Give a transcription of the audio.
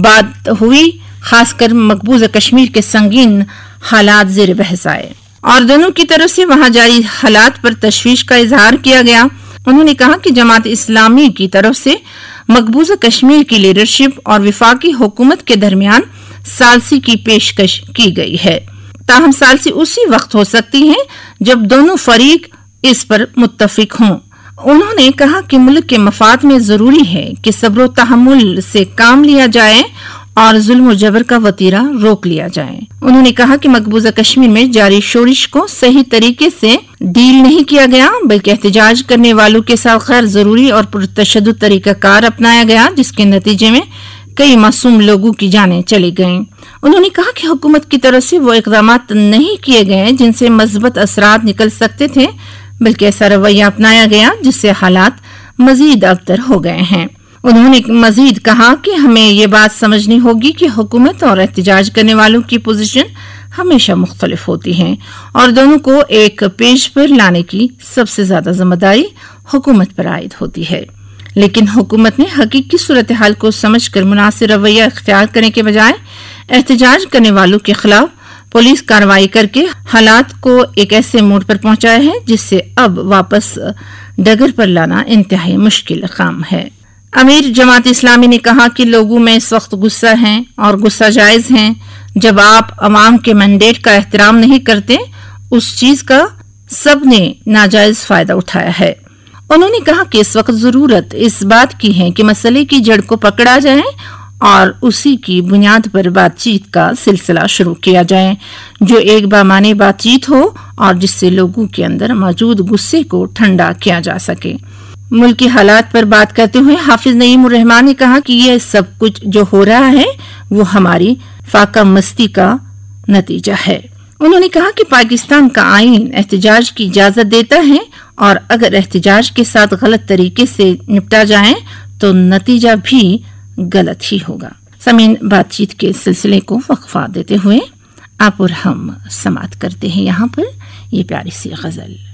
बात हुई, खासकर मकबूजा कश्मीर के संगीन हालात ज़ेर बहस आए और दोनों की तरफ से वहां जारी हालात पर तशवीश का इजहार किया गया। उन्होंने कहा कि जमात इस्लामी की तरफ से मकबूजा कश्मीर की लीडरशिप और विफाकी हुकूमत के दरमियान सालसी की पेशकश की गई है, ताहम सालसी उसी वक्त हो सकती है जब दोनों फरीक इस पर मुत्तफिक हों। उन्होंने कहा कि मुल्क के मफाद में जरूरी है कि सब्र तहम्मुल से काम लिया जाए और जुल्म और जबर का वतीरा रोक लिया जाए। उन्होंने कहा कि मकबूजा कश्मीर में जारी शोरिश को सही तरीके से डील नहीं किया गया, बल्कि एहतजाज करने वालों के साथ गैर जरूरी और पुरतशद्दुद तरीकाकार अपनाया गया, जिसके नतीजे में कई मासूम लोगों की जानें चली गईं। उन्होंने कहा कि हुकूमत की तरफ से वो इक़दामात नहीं किए गए जिनसे मज़बूत असरात निकल सकते थे, बल्कि ऐसा रवैया अपनाया गया जिससे हालात मजीद अबतर हो गए हैं। उन्होंने मजीद कहा कि हमें ये बात समझनी होगी कि हुकूमत और एहतजाज करने वालों की पोजीशन हमेशा मुख्तलिफ होती हैं और दोनों को एक पेज पर लाने की सबसे ज्यादा जिम्मेदारी हुकूमत पर आयद होती है। लेकिन हुकूमत ने हकीकी सूरत हाल को समझकर मुनासिब रवैया इख्तियार करने के बजाय एहतजाज करने वालों के खिलाफ पुलिस कार्रवाई करके हालात को एक ऐसे मोड़ पर पहुंचाया है जिससे अब वापस डगर पर लाना इंतहाई मुश्किल काम है। अमीर जमात इस्लामी ने कहा कि लोगों में इस वक्त गुस्सा है और गुस्सा जायज है। जब आप अवाम के मैंडेट का एहतराम नहीं करते, उस चीज का सबने नाजायज फायदा उठाया है। उन्होंने कहा कि इस वक्त जरूरत इस बात की है कि मसले की जड़ को पकड़ा जाए और उसी की बुनियाद पर बातचीत का सिलसिला शुरू किया जाए, जो एक बामाने बातचीत हो और जिससे लोगों के अंदर मौजूद गुस्से को ठंडा किया जा सके। मुल्क की हालात पर बात करते हुए हाफिज नईम उर रहमान ने कहा कि यह सब कुछ जो हो रहा है वो हमारी फाका मस्ती का नतीजा है। उन्होंने कहा कि पाकिस्तान का आईन एहतजाज की इजाजत देता है और अगर एहतजाज के साथ गलत तरीके से निपटा जाए तो नतीजा भी गलत ही होगा। समीन, बातचीत के सिलसिले को वक्फा देते हुए आप और हम समाप्त करते हैं यहाँ पर ये प्यारी सी गजल।